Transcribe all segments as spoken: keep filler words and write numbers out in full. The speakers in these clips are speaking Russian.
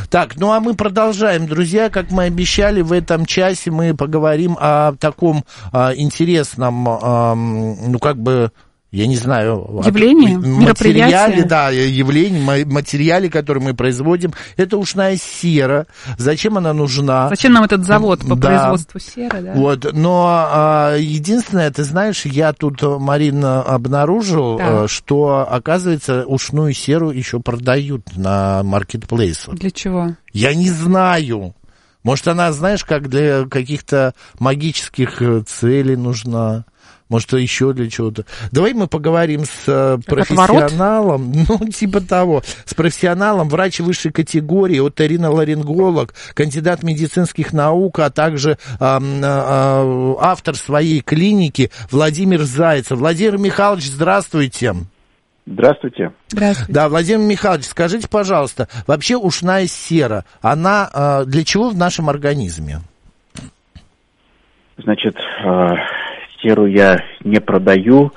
Так, ну а мы продолжаем, друзья. Как мы обещали, в этом часе мы поговорим о таком а, интересном, а, ну как бы... Я не знаю... Явление, от, мероприятие. Материале, да, явление, материале, который мы производим. Это ушная сера. Зачем она нужна? Зачем нам этот завод по да. производству серы, да? Вот, но а, единственное, ты знаешь, я тут, Марина, обнаружил, да. что, оказывается, ушную серу еще продают на маркетплейсах. Для чего? Я не знаю. Может, она, знаешь, как для каких-то магических целей нужна. Может, еще для чего-то. Давай мы поговорим с как профессионалом, ну, типа того, с профессионалом, врач высшей категории, оториноларинголог, кандидат медицинских наук, а также а, а, автор своей клиники Владимир Зайцев. Владимир Михайлович, здравствуйте. Здравствуйте. Здравствуйте. Да, Владимир Михайлович, скажите, пожалуйста, вообще ушная сера, она а, для чего в нашем организме? Значит... А... Серу я не продаю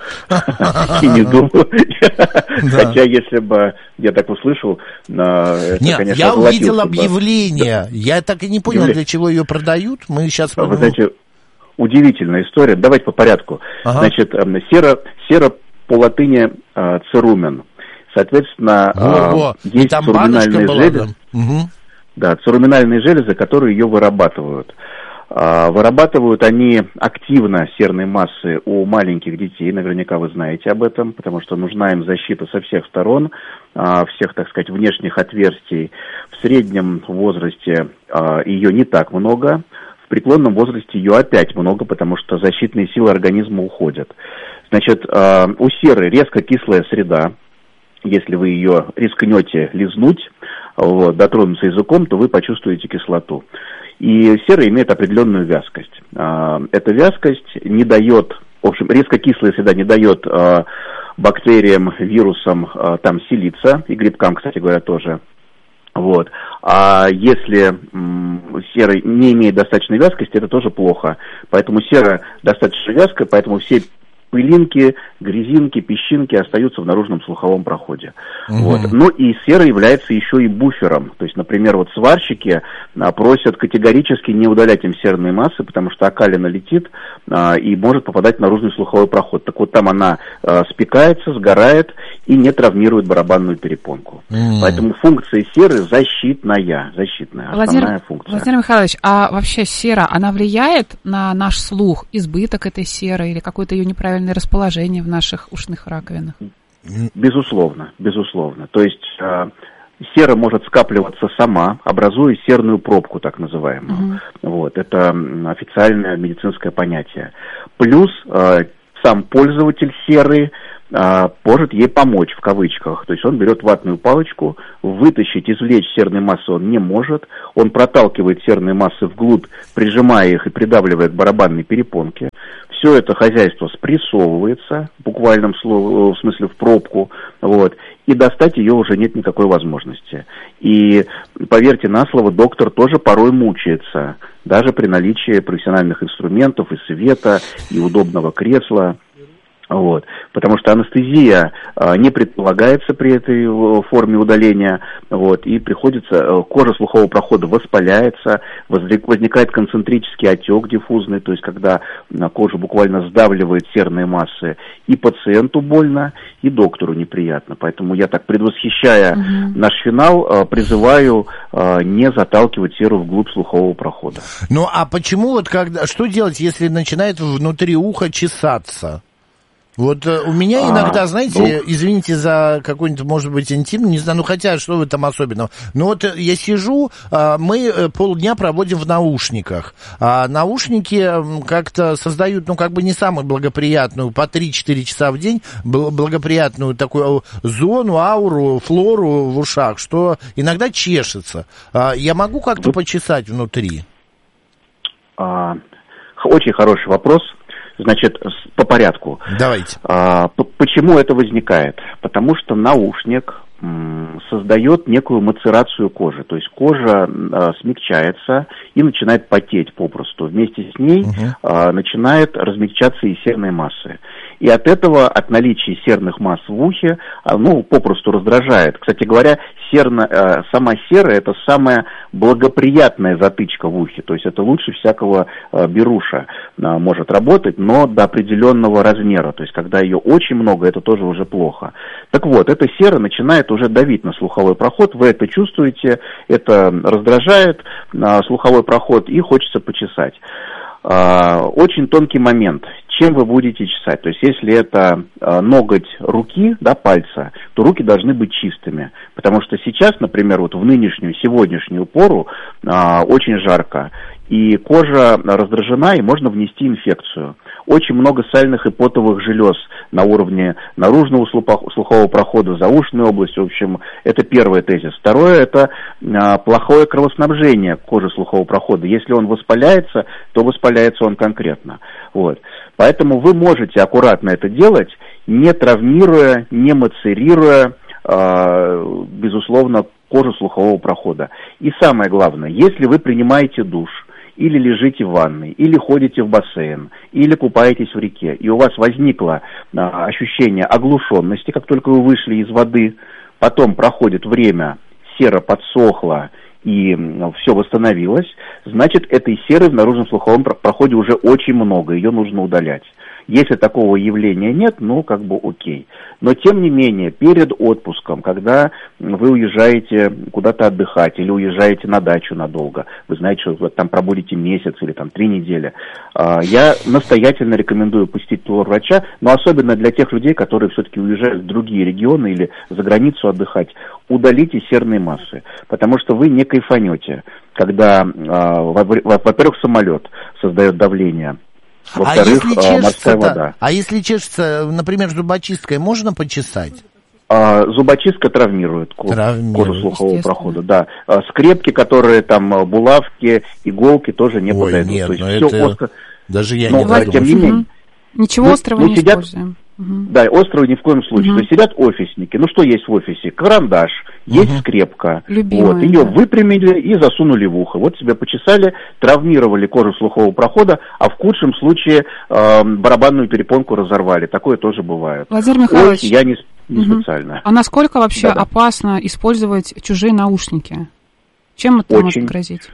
и не думаю. Хотя, если бы я так услышал, нет, я увидел объявление. Я так и не понял, для чего ее продают. Мы сейчас... Вы знаете, удивительная история. Давайте по порядку. Значит, сера, сера по латыни церумен. Соответственно, есть церуминальные железы. Да, церуминальные железы, которые ее вырабатывают. Вырабатывают они активно серной массы у маленьких детей, наверняка вы знаете об этом, потому что нужна им защита со всех сторон, всех, так сказать, внешних отверстий. В среднем возрасте ее не так много, в преклонном возрасте ее опять много, потому что защитные силы организма уходят. Значит, у серы резко кислая среда. Если вы ее рискнете лизнуть, вот, дотронуться языком, то вы почувствуете кислоту. И сера имеет определенную вязкость. Эта вязкость не дает, в общем, резко кислая среда не дает бактериям, вирусам там селиться, и грибкам, кстати говоря, тоже. Вот. А если м, сера не имеет достаточной вязкости, это тоже плохо. Поэтому сера достаточно вязкая, поэтому все пылинки, грязинки, песчинки остаются в наружном слуховом проходе. Угу. Вот. Ну и сера является еще и буфером. То есть, например, вот сварщики а, просят категорически не удалять им серные массы, потому что окалина летит а, и может попадать в наружный слуховой проход. Так вот там она а, спекается, сгорает и не травмирует барабанную перепонку. Угу. Поэтому функция серы защитная, защитная, Владимир, основная функция. Владимир Михайлович, а вообще сера, она влияет на наш слух? Избыток этой серы или какое-то ее неправильное расположение в наших ушных раковинах? Безусловно, безусловно. То есть э, сера может скапливаться сама, образуя серную пробку, так называемую. Uh-huh. Вот, это официальное медицинское понятие. Плюс э, сам пользователь серы э, может ей помочь, в кавычках. То есть он берет ватную палочку, вытащить, извлечь серной массы он не может. Он проталкивает серные массы вглубь, прижимая их и придавливая к барабанной перепонке. Все это хозяйство спрессовывается, в буквальном слове, в смысле в пробку, вот, и достать ее уже нет никакой возможности. И, поверьте на слово, доктор тоже порой мучается, даже при наличии профессиональных инструментов и света, и удобного кресла. Вот, потому что анестезия а, не предполагается при этой форме удаления, вот, и приходится, а, кожа слухового прохода воспаляется, возникает концентрический отек диффузный, то есть когда на кожу буквально сдавливает серные массы, и пациенту больно, и доктору неприятно. Поэтому я так, предвосхищая угу. наш финал, а, призываю а, не заталкивать серу вглубь слухового прохода. Ну а почему, вот когда, что делать, если начинает внутри уха чесаться? Вот э, у меня иногда, а, знаете, ну... извините за какой-нибудь, может быть, интим, не знаю, ну хотя, что в этом особенного. Но вот э, я сижу, э, мы э, полдня проводим в наушниках. А наушники э, как-то создают, ну, как бы не самую благоприятную, по три-четыре часа в день, благоприятную такую зону, ауру, флору в ушах, что иногда чешется. А я могу как-то Вы... почесать внутри? А, очень хороший вопрос. Значит, по порядку. Давайте. А, почему это возникает? Потому что наушник создает некую мацерацию кожи. То есть кожа а, смягчается и начинает потеть попросту. Вместе с ней uh-huh. а, начинает размягчаться и серные массы. И от этого, от наличия серных масс в ухе, а, ну, попросту раздражает. Кстати говоря, серна, а, сама сера – это самая благоприятная затычка в ухе. То есть это лучше всякого а, беруша а, может работать, но до определенного размера. То есть когда ее очень много, это тоже уже плохо. Так вот, эта сера начинает уже давить на слуховой проход, вы это чувствуете, это раздражает а, слуховой проход и хочется почесать. А, очень тонкий момент, чем вы будете чесать. То есть если это а, ноготь руки, да, пальца, то руки должны быть чистыми. Потому что сейчас, например, вот в нынешнюю, сегодняшнюю пору а, очень жарко. И кожа раздражена, и можно внести инфекцию. Очень много сальных и потовых желез на уровне наружного слухового прохода, заушной области. В общем, это первый тезис. Второе – это а, плохое кровоснабжение кожи слухового прохода. Если он воспаляется, то воспаляется он конкретно. Вот. Поэтому вы можете аккуратно это делать, не травмируя, не мацерируя, а, безусловно, кожу слухового прохода. И самое главное, если вы принимаете душ, или лежите в ванной, или ходите в бассейн, или купаетесь в реке, и у вас возникло а, ощущение оглушенности, как только вы вышли из воды, потом проходит время, сера подсохла, и ну, все восстановилось, значит, этой серы в наружном слуховом проходе уже очень много, ее нужно удалять. Если такого явления нет, ну, как бы окей. Но, тем не менее, перед отпуском, когда вы уезжаете куда-то отдыхать или уезжаете на дачу надолго, вы знаете, что вы там пробудете месяц или там три недели, я настоятельно рекомендую посетить лор-врача, но особенно для тех людей, которые все-таки уезжают в другие регионы или за границу отдыхать, удалите серные массы, потому что вы не кайфанете, когда, во-первых, самолет создает давление. А если чешется, а если чешется, например, зубочисткой, можно почесать? А, зубочистка травмирует, травмирует кожу слухового прохода, да. А, скрепки, которые там, булавки, иголки тоже не Ой, подойдут. Нет, То есть но все это... остро... Даже я но, не додумался. Тем не менее. Угу. Ничего ну, острого ну, не сидят... используем. Угу. Да, острого ни в коем случае. Угу. То есть сидят офисники. Ну что есть в офисе? Карандаш, есть угу. скрепка. Любимая, вот, ее да. выпрямили и засунули в ухо. Вот себя почесали, травмировали кожу слухового прохода, а в худшем случае э, барабанную перепонку разорвали. Такое тоже бывает. Владимир Михайлович, Ой, я не, не угу. специально. А насколько вообще Да-да. опасно использовать чужие наушники? Чем это Очень. может грозить?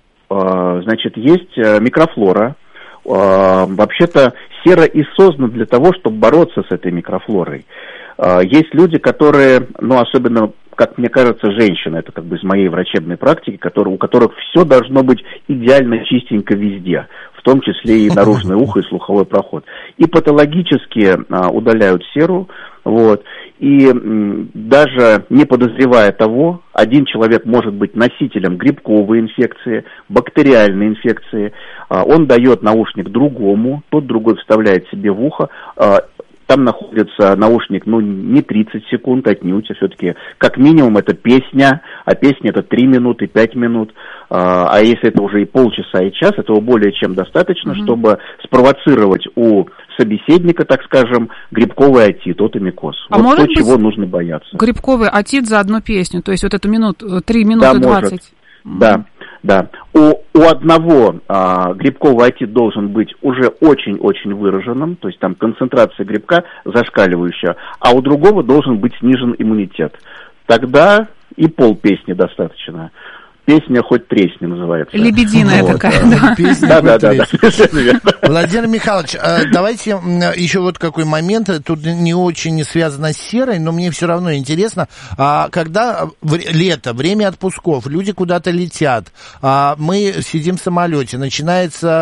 Э, значит, есть э, микрофлора. Э, вообще-то сера и создана для того, чтобы бороться с этой микрофлорой. Э, есть люди, которые, ну, особенно, как мне кажется, женщины, это как бы из моей врачебной практики, которые, у которых все должно быть идеально чистенько везде, в том числе и наружное ухо, и слуховой проход. И патологически а, удаляют серу, вот, и м, даже не подозревая того, один человек может быть носителем грибковой инфекции, бактериальной инфекции, а, он дает наушник другому, тот другой вставляет себе в ухо, а, там находится наушник, ну, не тридцать секунд отнюдь, а все-таки как минимум это песня, а песня это три минуты, пять минут, а, а если это уже и полчаса, и час, этого более чем достаточно, mm-hmm. чтобы спровоцировать у собеседника, так скажем, грибковый отит, отомикоз. А вот то, быть чего нужно бояться. Грибковый отит за одну песню, то есть вот эту минуту, три минуты двадцать. Да, да. У, у одного а, грибковый отит должен быть уже очень-очень выраженным, то есть там концентрация грибка зашкаливающая, а у другого должен быть снижен иммунитет. Тогда и полпесни достаточно. Песня хоть тресни называется. Лебединая вот. Такая, да. Да, да, да, да. Владимир Михайлович, давайте еще вот какой момент, тут не очень связано с серой, но мне все равно интересно, когда лето, время отпусков, люди куда-то летят, мы сидим в самолете, начинается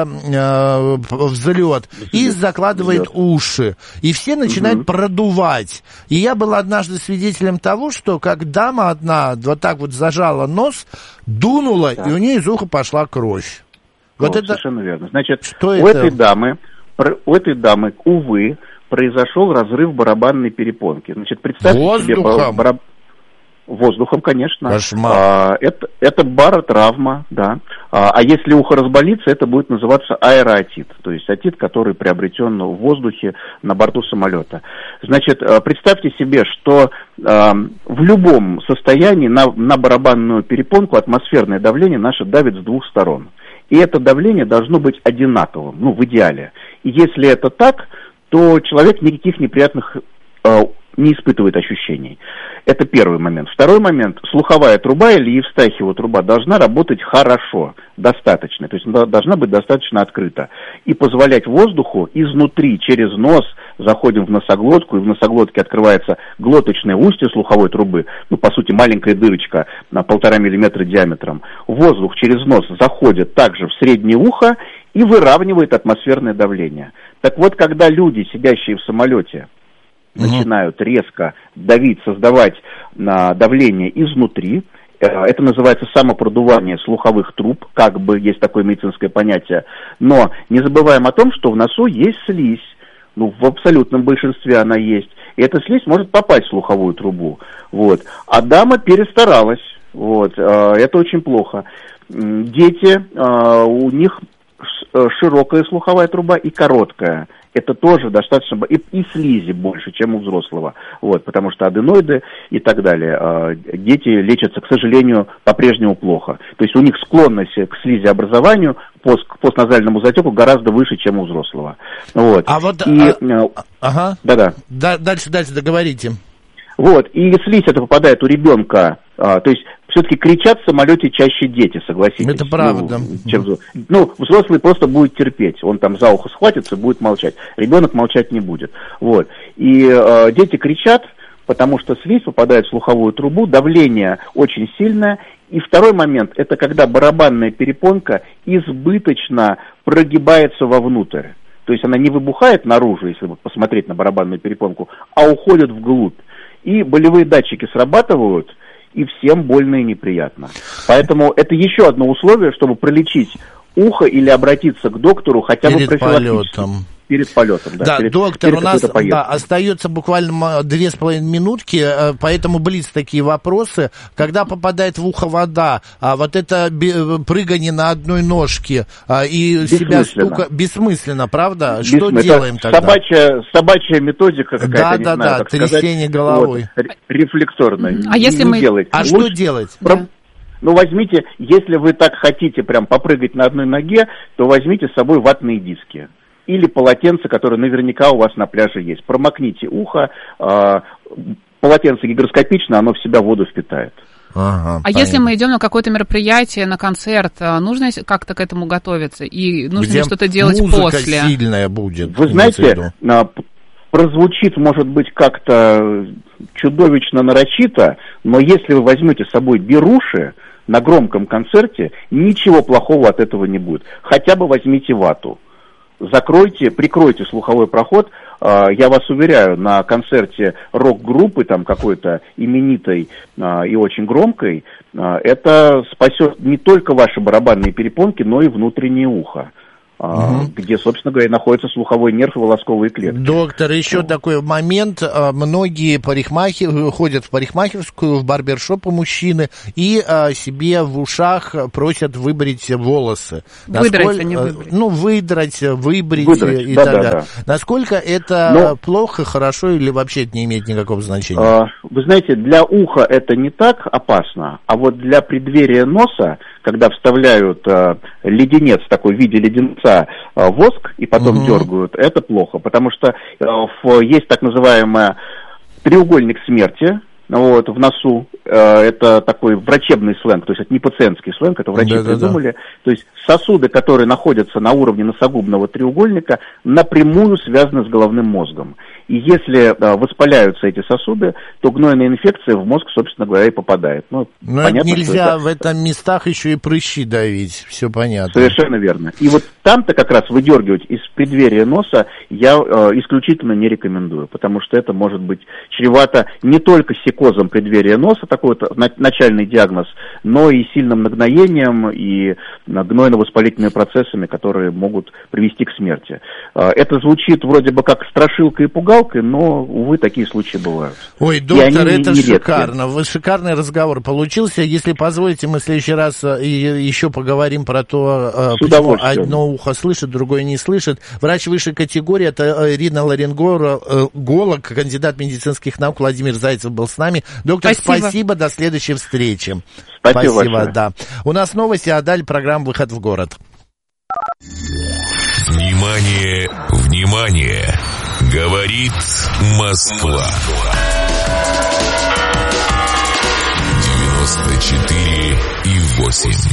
взлет, и закладывает уши, и все начинают продувать. И я был однажды свидетелем того, что как дама одна вот так вот зажала нос, дунула, да. и у нее из уха пошла кровь. Вот О, это... Совершенно верно. Значит, что у, это? Этой дамы, у этой дамы, увы, произошел разрыв барабанной перепонки. Значит, представьте Воздухом? себе... Бараб... Воздухом, конечно. Кошмар. А, это, это баротравма, да. А если ухо разболится, это будет называться аэроотит, то есть отит, который приобретен в воздухе на борту самолета. Значит, представьте себе, что в любом состоянии на, на барабанную перепонку атмосферное давление наше давит с двух сторон. И это давление должно быть одинаковым, ну, в идеале. И если это так, то человек никаких неприятных не испытывает ощущений. Это первый момент. Второй момент. Слуховая труба или Евстахиева труба должна работать хорошо, достаточно. То есть она должна быть достаточно открыта. И позволять воздуху изнутри, через нос, заходим в носоглотку, и в носоглотке открывается глоточное устье слуховой трубы, ну, по сути, маленькая дырочка на полтора миллиметра диаметром. Воздух через нос заходит также в среднее ухо и выравнивает атмосферное давление. Так вот, когда люди, сидящие в самолете, начинают резко давить, создавать а, давление изнутри. Это называется самопродувание слуховых труб, как бы есть такое медицинское понятие. Но не забываем о том, что в носу есть слизь. Ну, в абсолютном большинстве она есть. И эта слизь может попасть в слуховую трубу. Вот. А дама перестаралась. Вот. Это очень плохо. Дети, у них широкая слуховая труба и короткая. Это тоже достаточно... И, и слизи больше, чем у взрослого. Вот, потому что аденоиды и так далее. Дети лечатся, к сожалению, по-прежнему плохо. То есть у них склонность к слизиобразованию, пост, к постназальному затеку гораздо выше, чем у взрослого. Вот. А вот... И, а, ага. Да-да. Да, дальше, дальше договорите. Вот, и слизь это попадает у ребенка, а, то есть все-таки кричат в самолете чаще дети, согласитесь. Это правда. Ну, чем, ну, взрослый просто будет терпеть, он там за ухо схватится, будет молчать. Ребенок молчать не будет. Вот, и а, дети кричат, потому что слизь попадает в слуховую трубу, давление очень сильное. И второй момент, это когда барабанная перепонка избыточно прогибается вовнутрь. То есть она не выбухает наружу, если посмотреть на барабанную перепонку, а уходит вглубь. И болевые датчики срабатывают, и всем больно и неприятно. Поэтому это еще одно условие, чтобы пролечить ухо или обратиться к доктору хотя бы профилактически. Перед полетом, да. Да, перед, доктор, перед у нас да, остается буквально две с половиной минутки, поэтому блиц такие вопросы. Когда попадает в ухо вода, а вот это прыгание на одной ножке а, и себя стука... Бессмысленно, правда? Бессмысленно. Что делаем тогда? Собачья, собачья методика какая-то, да, не да, знаю, да, как трясение сказать, головой. Вот, рефлекторно. А не, если не мы... делайте. А Лучше... что делать? Да. Ну, возьмите, если вы так хотите прям попрыгать на одной ноге, то возьмите с собой ватные диски. Или полотенце, которое наверняка у вас на пляже есть. Промокните ухо, э, полотенце гигроскопично, оно в себя воду впитает. Ага, а понятно. если мы идем на какое-то мероприятие, на концерт, нужно как-то к этому готовиться? И нужно Где ли что-то делать музыка после? сильная будет. Вы знаете, прозвучит, может быть, как-то чудовищно нарочито, но если вы возьмете с собой беруши на громком концерте, ничего плохого от этого не будет. Хотя бы возьмите вату. Закройте, прикройте слуховой проход. Я вас уверяю, на концерте рок-группы там какой-то именитой и очень громкой, это спасет не только ваши барабанные перепонки, но и внутреннее ухо. Угу. Где, собственно говоря, находится слуховой нерв и волосковые клетки. Доктор, еще вот такой момент. Многие парикмахеры ходят в парикмахерскую, в барбершопы мужчины и а, себе в ушах просят выбрить волосы. Выдрать, Насколько, а не выбрить. Ну, выдрать, выбрить выдрать, и да, так да, далее. да. Насколько это Но, плохо, хорошо или вообще это не имеет никакого значения? А, вы знаете, для уха это не так опасно, а вот для преддверия носа, когда вставляют а, леденец, такой в виде леденца, воск и потом угу. дергают, это плохо, потому что э, есть так называемый треугольник смерти, вот, в носу, э, это такой врачебный сленг, то есть это не пациентский сленг, это врачи да, придумали, да, да. То есть сосуды, которые находятся на уровне носогубного треугольника, напрямую связаны с головным мозгом. И если э, воспаляются эти сосуды, то гнойная инфекция в мозг, собственно говоря, и попадает. Ну, Но понятно, нельзя это... в этом местах еще и прыщи давить, все понятно. Совершенно верно. И вот там-то как раз выдергивать из преддверия носа я э, исключительно не рекомендую, потому что это может быть чревато не только сикозом преддверия носа, такой вот начальный диагноз, но и сильным нагноением и гнойно-воспалительными процессами, которые могут привести к смерти. Э, это звучит вроде бы как страшилка и пугалка, зажигалкой, но, увы, такие случаи бывают. Ой, доктор, это не, не шикарно. Вы, шикарный разговор получился. Если позволите, мы в следующий раз еще поговорим про то, почему одно ухо слышит, другое не слышит. Врач высшей категории, это риноларинголог, кандидат медицинских наук Владимир Зайцев был с нами. Доктор, спасибо. спасибо до следующей встречи. Спасибо, спасибо да. У нас новости, а далее программа «Выход в город». Внимание, внимание! Говорит Москва. девяносто четыре и восемь.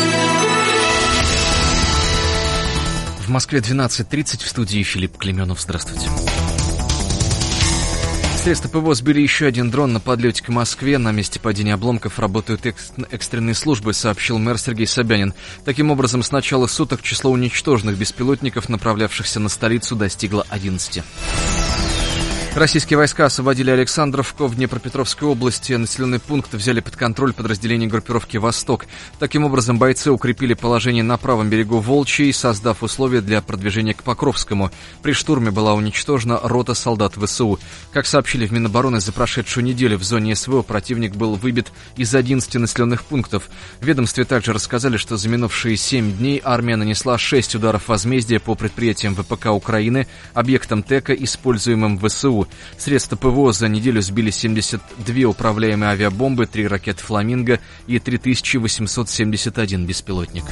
В Москве двенадцать тридцать, в студии Филипп Клеменов. Здравствуйте. Средства ПВО сбили еще один дрон на подлете к Москве. На месте падения обломков работают экс- экстренные службы, сообщил мэр Сергей Собянин. Таким образом, с начала суток число уничтоженных беспилотников, направлявшихся на столицу, достигло одиннадцати. Российские войска освободили Александровку в Днепропетровской области. Населенный пункт взяли под контроль подразделения группировки «Восток». Таким образом, бойцы укрепили положение на правом берегу Волчьей, создав условия для продвижения к Покровскому. При штурме была уничтожена рота солдат ВСУ. Как сообщили в Минобороны, за прошедшую неделю в зоне СВО противник был выбит из одиннадцати населенных пунктов. В ведомстве также рассказали, что за минувшие семь дней армия нанесла шесть ударов возмездия по предприятиям ВПК Украины, объектам ТЭКа, используемым ВСУ. Средства ПВО за неделю сбили семьдесят две управляемые авиабомбы, три ракеты «Фламинго» и три тысячи восемьсот семьдесят один беспилотник.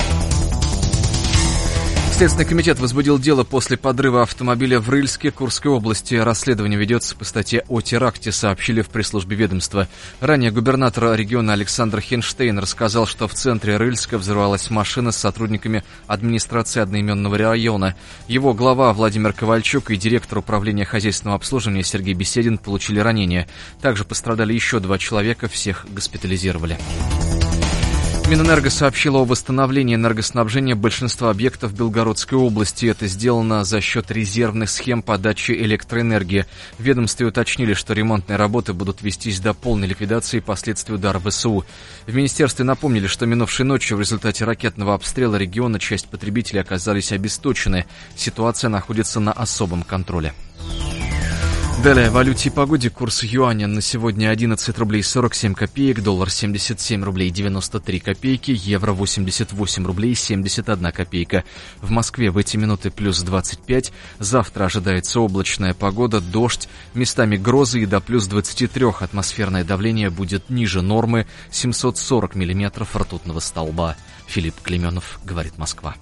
Следственный комитет возбудил дело после подрыва автомобиля в Рыльске Курской области. Расследование ведется по статье о теракте, сообщили в пресс-службе ведомства. Ранее губернатор региона Александр Хенштейн рассказал, что в центре Рыльска взорвалась машина с сотрудниками администрации одноименного района. Его глава Владимир Ковальчук и директор управления хозяйственного обслуживания Сергей Беседин получили ранения. Также пострадали еще два человека, всех госпитализировали. Минэнерго сообщило о восстановлении энергоснабжения большинства объектов Белгородской области. Это сделано за счет резервных схем подачи электроэнергии. В ведомстве уточнили, что ремонтные работы будут вестись до полной ликвидации последствий удара ВСУ. В министерстве напомнили, что минувшей ночью в результате ракетного обстрела региона часть потребителей оказались обесточены. Ситуация находится на особом контроле. Далее, о валюте и погоде. Курс юаня на сегодня одиннадцать рублей сорок семь копеек, доллар семьдесят семь рублей девяносто три копейки, евро восемьдесят восемь рублей семьдесят одна копейка. В Москве в эти минуты плюс двадцать пять. Завтра ожидается облачная погода, дождь, местами грозы и до плюс двадцати трёх. Атмосферное давление будет ниже нормы, семьсот сорок миллиметров ртутного столба. Филипп Клеменов, говорит Москва.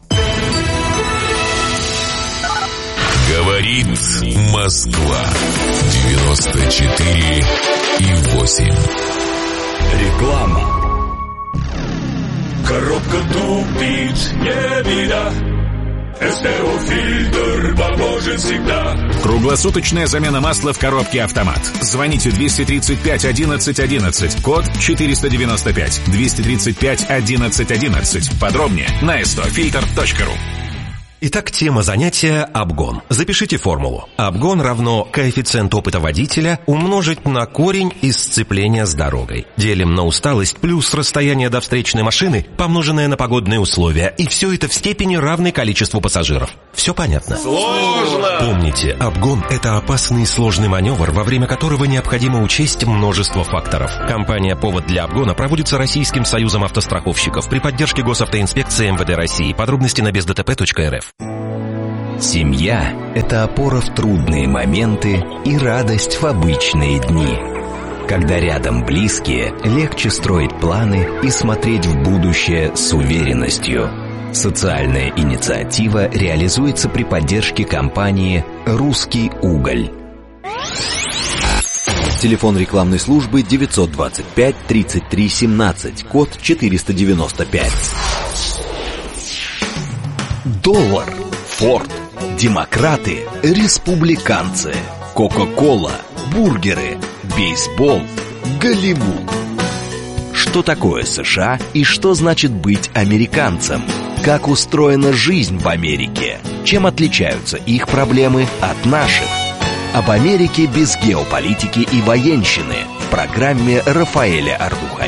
Говорит Москва. девяносто четыре и восемь. Реклама. Коробка тупит, не беда. СТО-фильтр поможет всегда. Круглосуточная замена масла в коробке «Автомат». Звоните двести тридцать пять одиннадцать одиннадцать, код четыреста девяносто пять, двести тридцать пять одиннадцать одиннадцать. Подробнее на эс тэ о фильтр точка ру. Итак, тема занятия – обгон. Запишите формулу. Обгон равно коэффициент опыта водителя умножить на корень из сцепления с дорогой. Делим на усталость плюс расстояние до встречной машины, помноженное на погодные условия. И все это в степени равной количеству пассажиров. Все понятно? Сложно! Помните, обгон – это опасный и сложный маневр, во время которого необходимо учесть множество факторов. Компания «Повод для обгона» проводится Российским союзом автостраховщиков при поддержке Госавтоинспекции эм вэ дэ России. Подробности на без дэ тэ пэ точка эр эф. Семья – это опора в трудные моменты и радость в обычные дни. Когда рядом близкие, легче строить планы и смотреть в будущее с уверенностью. Социальная инициатива реализуется при поддержке компании «Русский уголь». Телефон рекламной службы девятьсот двадцать пять тридцать три семнадцать, код четыреста девяносто пять. Доллар, Форд, демократы, республиканцы, Кока-кола, бургеры, бейсбол, Голливуд. Что такое США и что значит быть американцем? Как устроена жизнь в Америке? Чем отличаются их проблемы от наших? Об Америке без геополитики и военщины в программе Рафаэля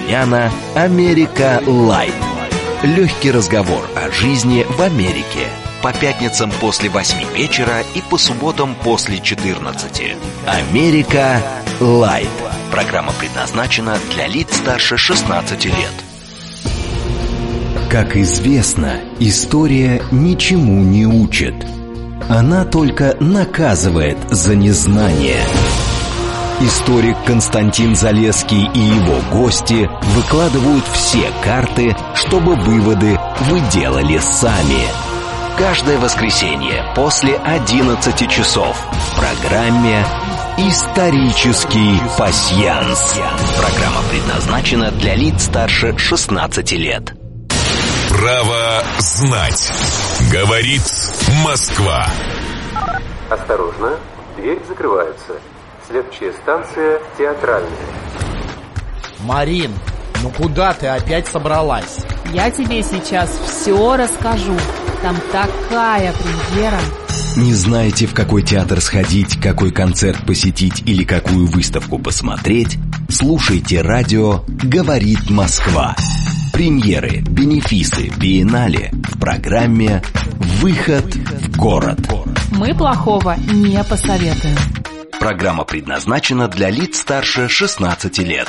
Ардуханяна «Америка Лайт». Легкий разговор о жизни в Америке. по пятницам после восьми вечера и по субботам после четырнадцати. Америка Лайт. Программа предназначена для лиц старше шестнадцати лет. Как известно, история ничему не учит. Она только наказывает за незнание. Историк Константин Залесский и его гости выкладывают все карты, чтобы выводы вы делали сами. Каждое воскресенье после одиннадцати часов в программе «Исторический пасьянс». Программа предназначена для лиц старше шестнадцати лет. Право знать. Говорит Москва. Осторожно, дверь закрывается. Следующая станция театральная. Марин, ну куда ты опять собралась? Я тебе сейчас все расскажу. Там такая премьера. Не знаете, в какой театр сходить, какой концерт посетить или какую выставку посмотреть? Слушайте радио «Говорит Москва». Премьеры, бенефисы, биеннале в программе «Выход в город». Мы плохого не посоветуем. Программа предназначена для лиц старше шестнадцати лет.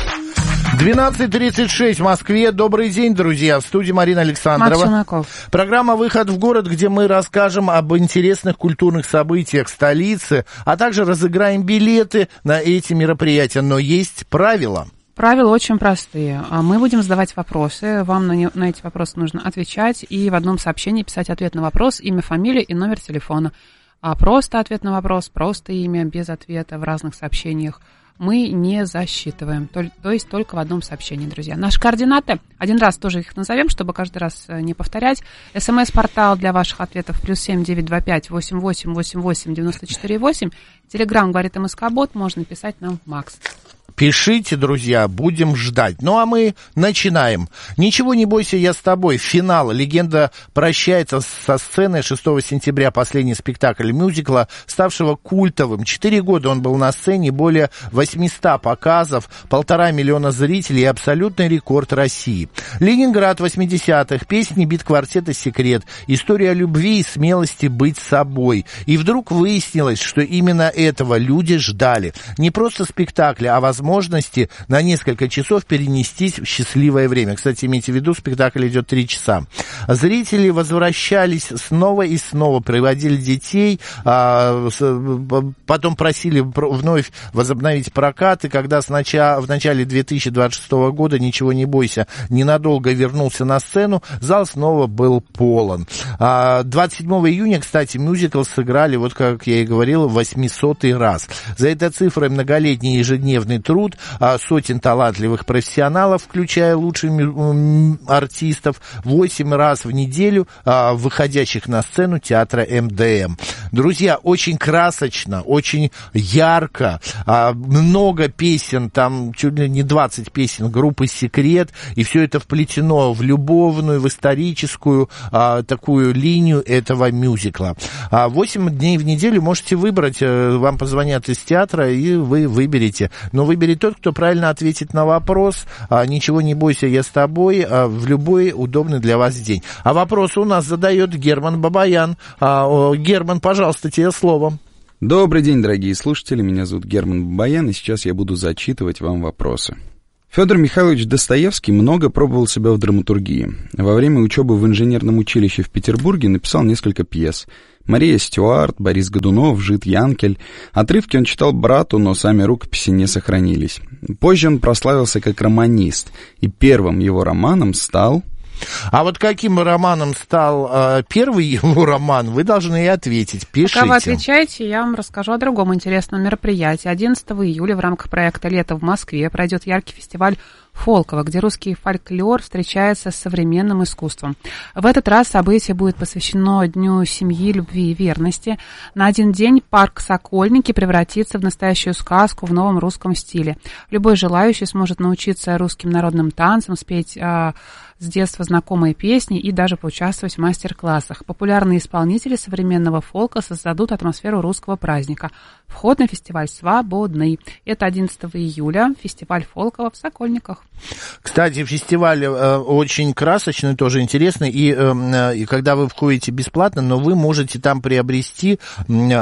двенадцать тридцать шесть в Москве. Добрый день, друзья. В студии Марина Александрова. Максимаков. Программа «Выход в город», где мы расскажем об интересных культурных событиях столицы, а также разыграем билеты на эти мероприятия. Но есть правила. Правила очень простые. Мы будем задавать вопросы. Вам на, не, на эти вопросы нужно отвечать и в одном сообщении писать ответ на вопрос, имя, фамилия и номер телефона. А просто ответ на вопрос, просто имя, без ответа в разных сообщениях мы не засчитываем. То, то есть только в одном сообщении, друзья. Наши координаты, один раз тоже их назовем, чтобы каждый раз не повторять. СМС-портал для ваших ответов плюс семь девять два пять восемь восемь восемь восемь девяносто четыре восемь. Телеграм говорит МСК-бот, можно писать нам в Макс. Пишите, друзья, будем ждать. Ну, а мы начинаем. «Ничего не бойся, я с тобой». Финал. Легенда прощается со сцены. шестого сентября последний спектакль мюзикла, ставшего культовым. Четыре года он был на сцене, более восемьсот показов, полтора миллиона зрителей и абсолютный рекорд России. Ленинград восьмидесятых. Песни бит-квартета «Секрет». История любви и смелости быть собой. И вдруг выяснилось, что именно этого люди ждали. Не просто спектакля, а возможности возможности на несколько часов перенестись в счастливое время. Кстати, имейте в виду, спектакль идет три часа. Зрители возвращались снова и снова, приводили детей, а, с, потом просили вновь возобновить прокат, и когда сначала, в начале две тысячи двадцать шестого года «Ничего не бойся» ненадолго вернулся на сцену, зал снова был полон. А, двадцать седьмого июня, кстати, мюзикл сыграли, вот как я и говорил, в восьмисотый раз. За этой цифрой многолетний ежедневный труд сотен талантливых профессионалов, включая лучших артистов, восемь раз в неделю а, выходящих на сцену театра эм дэ эм. Друзья, очень красочно, очень ярко, а, много песен, там чуть ли не двадцать песен группы «Секрет», и все это вплетено в любовную, в историческую а, такую линию этого мюзикла. А, восемь дней в неделю можете выбрать, вам позвонят из театра, и вы выберете. Но выберите тот, кто правильно ответит на вопрос. А, «Ничего не бойся, я с тобой» а, в любой удобный для вас день. А вопрос у нас задает Герман Бабаян. А, о, Герман, пожалуйста, тебе слово. Добрый день, дорогие слушатели. Меня зовут Герман Бабаян, и сейчас я буду зачитывать вам вопросы. Федор Михайлович Достоевский много пробовал себя в драматургии. Во время учебы в инженерном училище в Петербурге написал несколько пьес. Мария Стюарт, Борис Годунов, Жид Янкель. Отрывки он читал брату, но сами рукописи не сохранились. Позже он прославился как романист, и первым его романом стал... А вот каким романом стал э, первый его роман, вы должны и ответить. Пишите. Пока вы отвечаете, я вам расскажу о другом интересном мероприятии. одиннадцатого июля в рамках проекта «Лето в Москве» пройдет яркий фестиваль Фолково, где русский фольклор встречается с современным искусством. В этот раз событие будет посвящено Дню семьи, любви и верности. На один день парк Сокольники превратится в настоящую сказку в новом русском стиле. Любой желающий сможет научиться русским народным танцам, спеть а, с детства знакомые песни и даже поучаствовать в мастер-классах. Популярные исполнители современного фолка создадут атмосферу русского праздника. Вход на фестиваль свободный. Это одиннадцатого июля, фестиваль Фолково в Сокольниках. Кстати, фестиваль э, очень красочный, тоже интересный, и, э, и когда вы входите бесплатно, но вы можете там приобрести, э,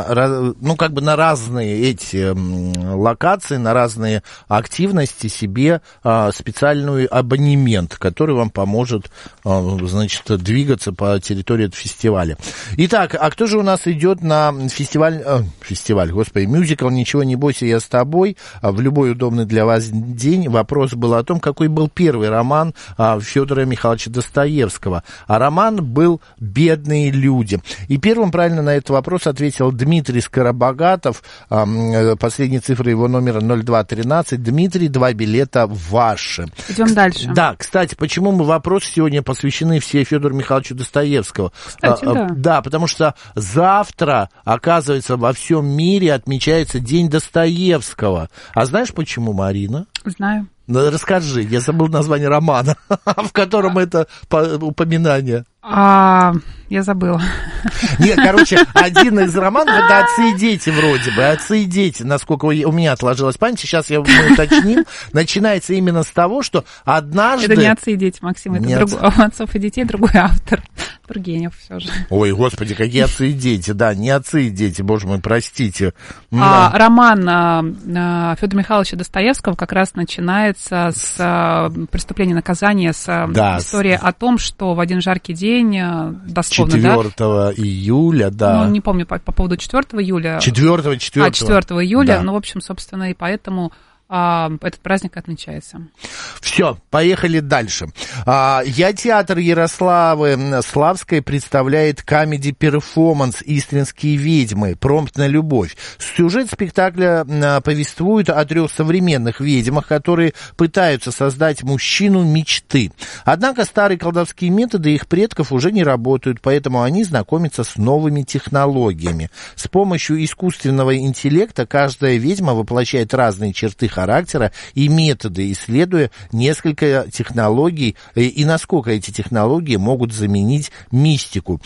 ну, как бы на разные эти э, локации, на разные активности себе э, специальный абонемент, который вам поможет, э, значит, двигаться по территории этого фестиваля. Итак, а кто же у нас идет на фестиваль, э, фестиваль, господи, мюзикл «Ничего не бойся, я с тобой», в любой удобный для вас день. Вопрос был о том, какой был первый роман а, Федора Михайловича Достоевского. А роман был «Бедные люди». И первым правильно на этот вопрос ответил Дмитрий Скоробогатов. А, последние цифры его номера ноль два тринадцать. Дмитрий, два билета ваши. Идем дальше. Да, кстати, почему мы вопросы сегодня посвящены все Федору Михайловичу Достоевскому? Кстати, а, да. Да, потому что завтра, оказывается, во всем мире отмечается День Достоевского. А знаешь почему, Марина? Знаю. Ну, расскажи, я забыл название романа, в котором это упоминание. А, я забыла. Нет, короче, один из романов, это «Отцы и дети» вроде бы. «Отцы и дети», насколько у меня отложилась память, сейчас я мы уточним, начинается именно с того, что однажды... Это не «Отцы и дети», Максим, это Нет. другой, «Отцов и детей» другой автор. Тургенев все же. Ой, господи, какие «Отцы и дети», да, не «Отцы и дети», боже мой, простите. А, да. Роман а, а, Федора Михайловича Достоевского как раз начинается с а, преступления и наказания, с да, истории с... о том, что в один жаркий день, дословно, четвёртого июля, да. Ну, не помню по, по поводу четвёртого июля. четвёртого, четвёртого. А, четвёртого июля, да. Ну, в общем, собственно, и поэтому... А, этот праздник отмечается. Все, поехали дальше. А, Я театр Ярославы Славской представляет комеди-перформанс «Истринские ведьмы. Промпт на любовь». Сюжет спектакля повествует о трех современных ведьмах, которые пытаются создать мужчину мечты. Однако старые колдовские методы их предков уже не работают, поэтому они знакомятся с новыми технологиями. С помощью искусственного интеллекта каждая ведьма воплощает разные черты характера и методы, исследуя несколько технологий и насколько эти технологии могут заменить мистику.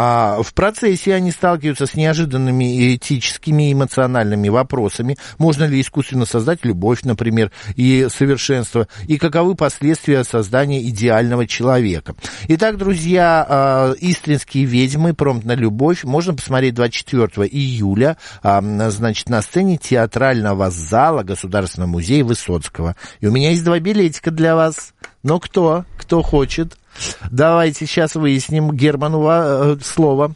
А в процессе они сталкиваются с неожиданными этическими и эмоциональными вопросами. Можно ли искусственно создать любовь, например, и совершенство? И каковы последствия создания идеального человека? Итак, друзья, «Истринские ведьмы. Промпт на любовь» можно посмотреть двадцать четвёртого июля, значит, на сцене театрального зала Государственного музея Высоцкого. И у меня есть два билетика для вас. Но кто? Кто хочет? Давайте сейчас выясним. Герману э, слово.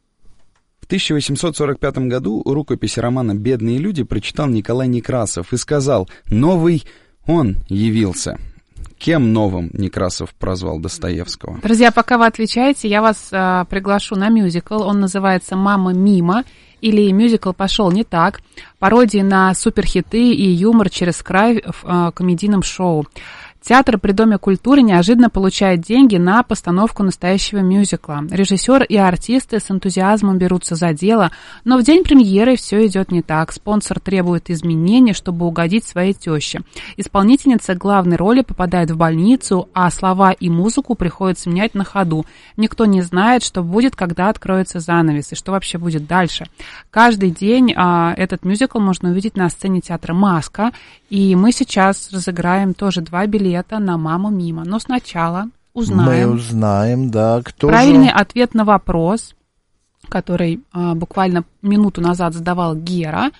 В тысяча восемьсот сорок пятом году рукопись романа «Бедные люди» прочитал Николай Некрасов и сказал: «Новый он явился». Кем новым Некрасов прозвал Достоевского? Друзья, пока вы отвечаете, я вас э, приглашу на мюзикл. Он называется «Мама мимо», или «Мюзикл пошел не так». Пародия на суперхиты и юмор через край в э, комедийном шоу. Театр при Доме культуры неожиданно получает деньги на постановку настоящего мюзикла. Режиссер и артисты с энтузиазмом берутся за дело, но в день премьеры все идет не так. Спонсор требует изменений, чтобы угодить своей теще. Исполнительница главной роли попадает в больницу, а слова и музыку приходится менять на ходу. Никто не знает, что будет, когда откроется занавес, и что вообще будет дальше. Каждый день а, этот мюзикл можно увидеть на сцене театра «Маска», и мы сейчас разыграем тоже два билета на «Маму мимо». Но сначала узнаем. Мы узнаем, да, кто правильный же... ответ на вопрос, который а, буквально минуту назад задавал Гера.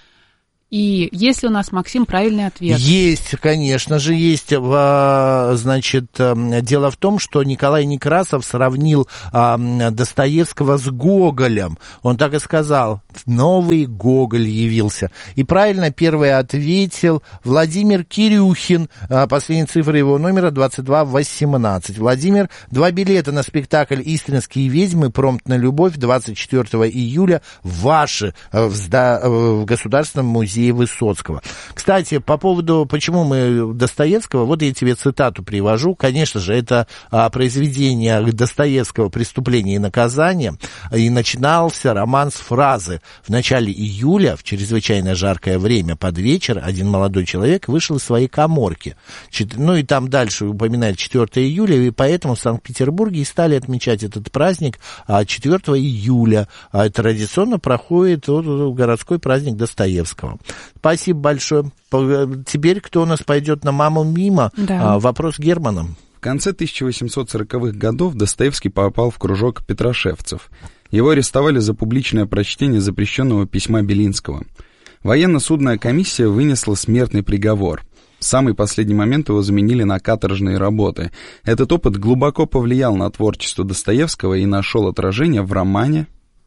И есть ли у нас, Максим, правильный ответ? Есть, конечно же, есть. Значит, дело в том, что Николай Некрасов сравнил Достоевского с Гоголем. Он так и сказал: новый Гоголь явился. И правильно первый ответил Владимир Кирюхин. Последняя цифра его номера двадцать два восемнадцать. Владимир, два билета на спектакль «Истринские ведьмы. Промпт на любовь» двадцать четвёртого июля ваши в Государственном музее Высоцкого. Кстати, по поводу, почему мы Достоевского, вот я тебе цитату привожу. Конечно же, это а, произведение Достоевского «Преступление и наказание». И начинался роман с фразы: в начале июля, в чрезвычайно жаркое время, под вечер, один молодой человек вышел из своей каморки. Ну и там дальше упоминает четвёртого июля, и поэтому в Санкт-Петербурге и стали отмечать этот праздник четвёртого июля. А традиционно проходит вот, городской праздник Достоевского. Спасибо большое. Теперь кто у нас пойдет на «Маму Мимо»? Да. А, вопрос Германа. В конце тысяча восемьсот сороковых годов Достоевский попал в кружок петрошевцев. Его арестовали за публичное прочтение запрещенного письма Белинского. Военно-судная комиссия вынесла смертный приговор. В самый последний момент его заменили на каторжные работы. Этот опыт глубоко повлиял на творчество Достоевского и нашел отражение в романе.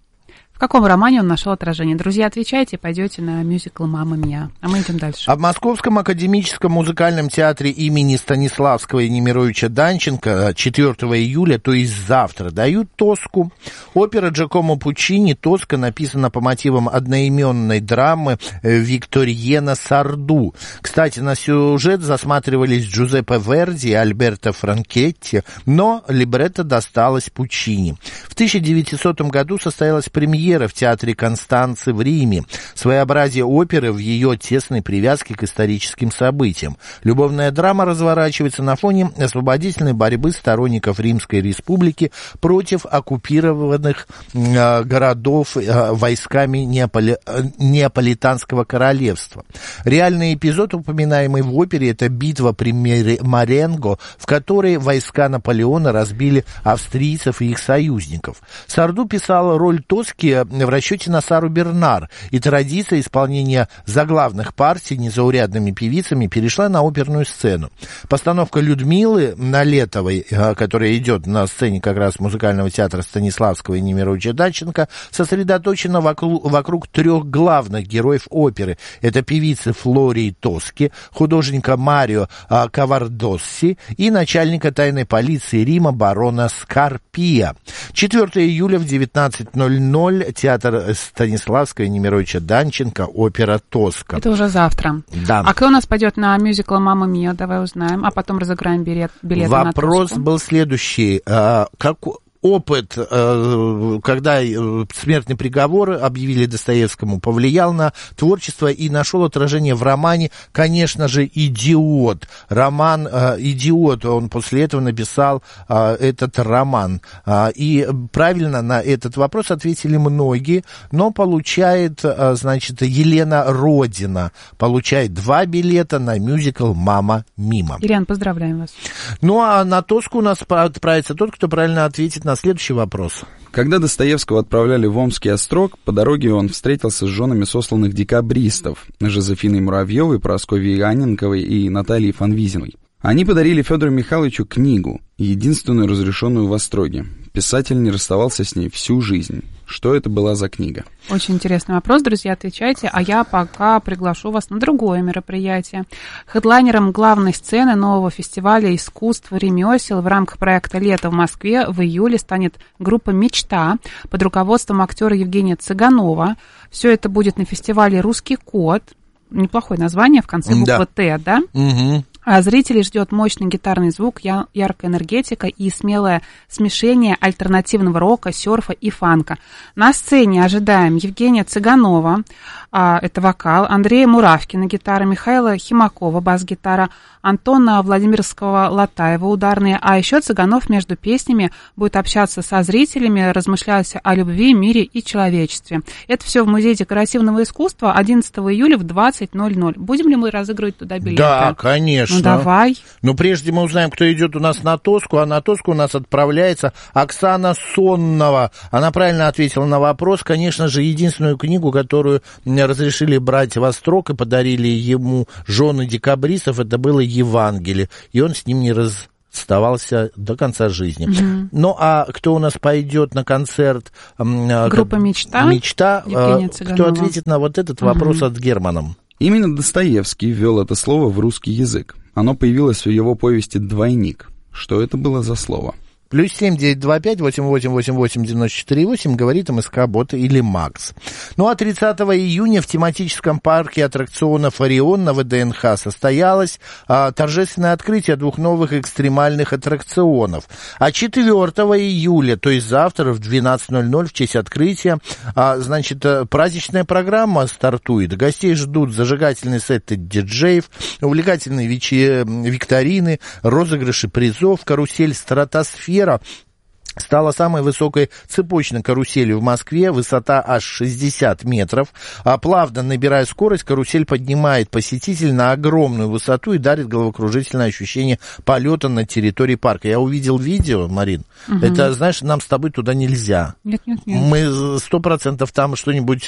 В каком романе он нашел отражение? Друзья, отвечайте, пойдете на мюзикл «Мамма Мия». А мы идем дальше. А в Московском академическом музыкальном театре имени Станиславского и Немировича Данченко четвёртого июля, то есть завтра, дают «Тоску». Опера Джакомо Пуччини «Тоска» написана по мотивам одноименной драмы Викторьена Сарду. Кстати, на сюжет засматривались Джузеппе Верди и Альберто Франчетти, но либретто досталось Пуччини. В тысяча девятисотом году состоялась премьера в театре Констанцы в Риме. Своеобразие оперы в ее тесной привязке к историческим событиям. Любовная драма разворачивается на фоне освободительной борьбы сторонников Римской Республики против оккупированных э, городов э, войсками Неаполи... Неаполитанского королевства. Реальный эпизод, упоминаемый в опере, это битва при Маренго, в которой войска Наполеона разбили австрийцев и их союзников. Сарду писал роль Тоски в расчете на Сару Бернар, и традиция исполнения заглавных партий незаурядными певицами перешла на оперную сцену. Постановка Людмилы Налетовой, которая идет на сцене как раз музыкального театра Станиславского и Немировича Данченко, сосредоточена вокруг, вокруг трех главных героев оперы. Это певицы Флории Тоски, художника Марио Кавардосси и начальника тайной полиции Рима барона Скарпия. четвёртого июля в девятнадцать ноль ноль театр Станиславского и Немировича Данченко, опера «Тоска». Это уже завтра. Да. А кто у нас пойдет на мюзикл «Мамма Мия»? Давай узнаем, а потом разыграем билет, билеты на «Тоску». Вопрос был следующий. Как... Опыт, когда смертный приговор объявили Достоевскому, повлиял на творчество и нашел отражение в романе, конечно же, «Идиот». Роман «Идиот», он после этого написал этот роман. И правильно на этот вопрос ответили многие, но получает, значит, Елена Родина, получает два билета на мюзикл «Мама Мимо». Ирина, поздравляем вас. Ну, а на «Тоску» у нас отправится тот, кто правильно ответит на следующий вопрос. Когда Достоевского отправляли в Омский острог, по дороге он встретился с женами сосланных декабристов Жозефиной Муравьевой, Прасковьей Анненковой и Натальей Фанвизиной. Они подарили Федору Михайловичу книгу, единственную разрешенную в Остроге. Писатель не расставался с ней всю жизнь. Что это была за книга? Очень интересный вопрос, друзья, отвечайте. А я пока приглашу вас на другое мероприятие. Хедлайнером главной сцены нового фестиваля искусств и ремесел в рамках проекта «Лето в Москве» в июле станет группа «Мечта» под руководством актера Евгения Цыганова. Все это будет на фестивале «Русский кот». Неплохое название, в конце буква да. «Т», да? Угу. А зрителей ждет мощный гитарный звук, яркая энергетика и смелое смешение альтернативного рока, серфа и фанка. На сцене ожидаем Евгения Цыганова, а, это вокал, Андрея Муравкина, гитара, Михаила Химакова, бас-гитара, Антона Владимирского Латаева, ударные. А еще Цыганов между песнями будет общаться со зрителями, размышлять о любви, мире и человечестве. Это все в Музее декоративного искусства одиннадцатого июля в двадцать ноль ноль. Будем ли мы разыгрывать туда билеты? Да, конечно. Ну, давай. Но прежде мы узнаем, кто идет у нас на «Тоску», а на «Тоску» у нас отправляется Оксана Соннова. Она правильно ответила на вопрос. Конечно же, единственную книгу, которую разрешили брать в Острог и подарили ему жены декабристов, это было «Евангелие». И он с ним не раз... оставался до конца жизни. Угу. Ну, а кто у нас пойдет на концерт? Группа «Мечта». «Мечта». Кто ответит на вот этот угу. вопрос от Германа? Именно Достоевский ввел это слово в русский язык. Оно появилось в его повести «Двойник». Что это было за слово? Плюс семь девять два пять восемь восемь восемь восемь девяносто четыре восемь, говорит МСК-бот или Макс. Ну а тридцатого июня в тематическом парке аттракционов «Орион» на ВДНХ состоялось а, торжественное открытие двух новых экстремальных аттракционов. А четвёртого июля, то есть завтра в двенадцать ноль ноль в честь открытия, а, значит, праздничная программа стартует. Гостей ждут зажигательные сеты диджеев, увлекательные вечи... викторины, розыгрыши призов, карусель «Стратосфера», стала самой высокой цепочной каруселью в Москве, высота аж шестьдесят метров. А плавно набирая скорость, карусель поднимает посетителей на огромную высоту и дарит головокружительное ощущение полета на территории парка. Я увидел видео, Марин, угу. это, знаешь, нам с тобой туда нельзя. Нет, нет, нет. Мы сто процентов там что-нибудь